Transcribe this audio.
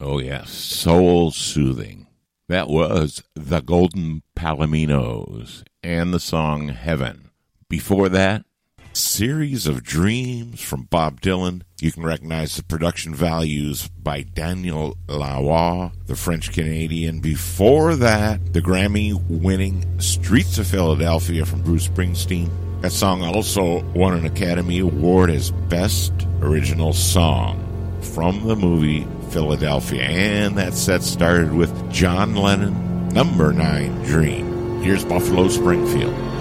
Oh, yes, soul-soothing. That was the Golden Palominos and the song Heaven. Before that, Series of Dreams from Bob Dylan. You can recognize the production values by Daniel Lanois, the French-Canadian. Before that, the Grammy-winning Streets of Philadelphia from Bruce Springsteen. That song also won an Academy Award as Best Original Song from the movie Philadelphia. And that set started with John Lennon, Number 9 Dream. Here's Buffalo Springfield.